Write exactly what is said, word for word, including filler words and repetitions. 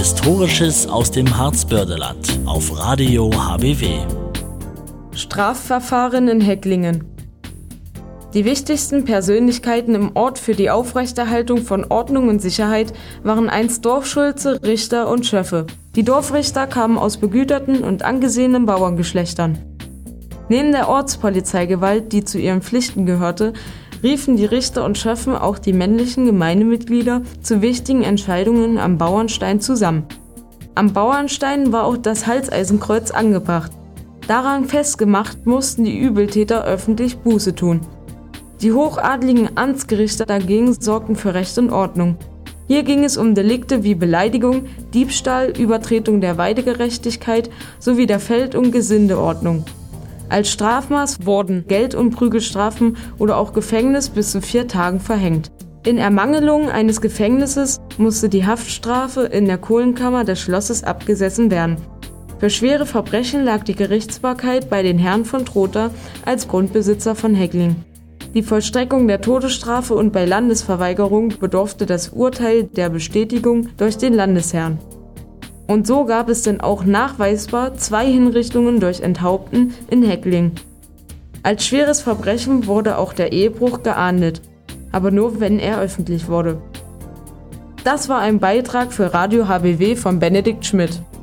Historisches aus dem Harzbördeland auf Radio H B W. Strafverfahren in Hecklingen. Die wichtigsten Persönlichkeiten im Ort für die Aufrechterhaltung von Ordnung und Sicherheit waren einst Dorfschulze, Richter und Schöffe. Die Dorfrichter kamen aus begüterten und angesehenen Bauerngeschlechtern. Neben der Ortspolizeigewalt, die zu ihren Pflichten gehörte, riefen die Richter und Schöffen auch die männlichen Gemeindemitglieder zu wichtigen Entscheidungen am Bauernstein zusammen. Am Bauernstein war auch das Halseisenkreuz angebracht. Daran festgemacht mussten die Übeltäter öffentlich Buße tun. Die hochadligen Amtsgerichte dagegen sorgten für Recht und Ordnung. Hier ging es um Delikte wie Beleidigung, Diebstahl, Übertretung der Weidegerechtigkeit sowie der Feld- und Gesindeordnung. Als Strafmaß wurden Geld- und Prügelstrafen oder auch Gefängnis bis zu vier Tagen verhängt. In Ermangelung eines Gefängnisses musste die Haftstrafe in der Kohlenkammer des Schlosses abgesessen werden. Für schwere Verbrechen lag die Gerichtsbarkeit bei den Herren von Trotha als Grundbesitzer von Hecklingen. Die Vollstreckung der Todesstrafe und bei Landesverweigerung bedurfte das Urteil der Bestätigung durch den Landesherrn. Und so gab es denn auch nachweisbar zwei Hinrichtungen durch Enthaupten in Hecklingen. Als schweres Verbrechen wurde auch der Ehebruch geahndet, aber nur wenn er öffentlich wurde. Das war ein Beitrag für Radio H B W von Benedikt Schmidt.